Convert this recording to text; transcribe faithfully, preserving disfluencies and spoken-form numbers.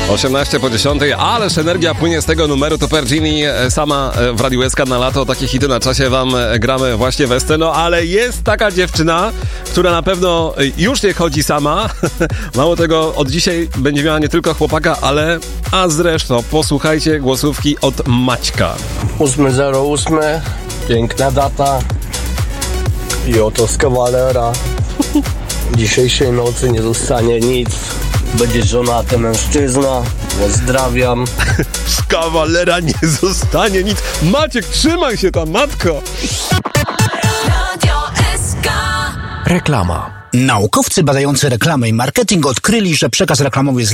osiemnaście po dziesiątej, ależ energia płynie z tego numeru. To Pergini sama w Radiu S K na lato. Takie hity na czasie wam gramy właśnie we sceno, ale jest taka dziewczyna, która na pewno już nie chodzi sama. Mało tego, od dzisiaj będzie miała nie tylko chłopaka, ale a zresztą posłuchajcie głosówki od Maćka. ósmy zero osiem, piękna data i oto z kawalera. Dzisiejszej nocy nie zostanie nic. Będzie żonaty mężczyzna. Pozdrawiam. Z kawalera nie zostanie nic. Maciek, trzymaj się tam, matko. Reklama. Naukowcy badający reklamę i marketing odkryli, że przekaz reklamowy jest